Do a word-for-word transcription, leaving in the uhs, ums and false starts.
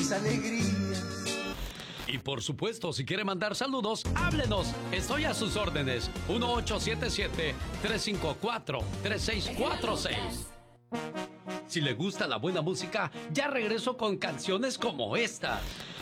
mis alegrías. Y por supuesto, si quiere mandar saludos, háblenos. Estoy a sus órdenes. uno ocho siete siete, tres cinco cuatro, tres seis cuatro seis. Si le gusta la buena música, ya regreso con canciones como esta.